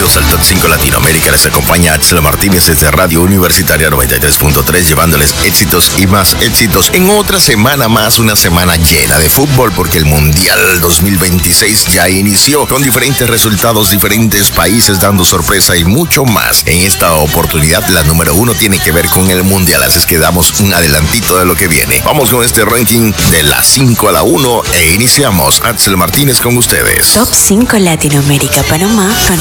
bienvenidos al Top 5 Latinoamérica. Les acompaña Axel Martínez desde Radio Universitaria 93.3, llevándoles éxitos y más éxitos en otra semana más, una semana llena de fútbol, porque el Mundial 2026 ya inició con diferentes resultados, diferentes países dando sorpresa y mucho más. En esta oportunidad, la número 1 tiene que ver con el Mundial, así es que damos un adelantito de lo que viene. Vamos con este ranking de la 5 a la 1 e iniciamos. Axel Martínez con ustedes. Top 5 Latinoamérica, Panamá con